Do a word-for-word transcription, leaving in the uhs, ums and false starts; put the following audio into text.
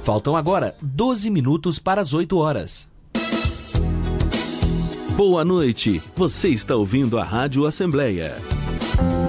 Faltam agora doze minutos para as oito horas. Boa noite, você está ouvindo a Rádio Assembleia.